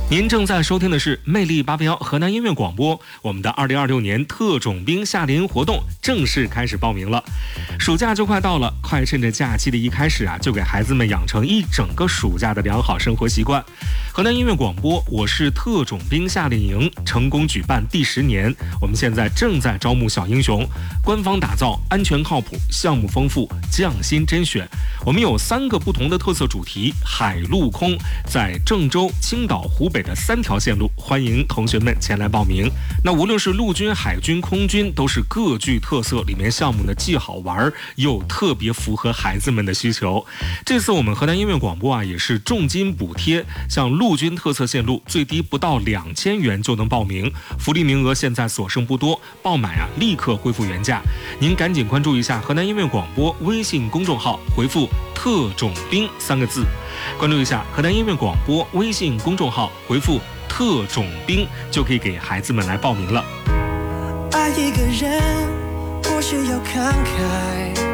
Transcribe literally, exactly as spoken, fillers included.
您正在收听的是魅力八八幺河南音乐广播，我们的二零二六年特种兵夏令营活动正式开始报名了。暑假就快到了，快趁着假期的一开始啊，就给孩子们养成一整个暑假的良好生活习惯。河南音乐广播，我是特种兵夏令营成功举办第十年，我们现在正在招募小英雄，官方打造，安全靠谱，项目丰富，匠心甄选。我们有三个不同的特色主题，海陆空，在郑州、青岛、湖北的三条线路，欢迎同学们前来报名。那无论是陆军、海军、空军，都是各具特色，里面项目呢既好玩又特别符合孩子们的需求。这次我们河南音乐广播啊，也是重金补贴，像陆军特色线路最低不到两千元就能报名，福利名额现在所剩不多，报买啊立刻恢复原价。您赶紧关注一下河南音乐广播微信公众号，回复特种兵三个字，关注一下河南音乐广播微信公众号，回复特种兵就可以给孩子们来报名了。 爱一个人不需要慷慨，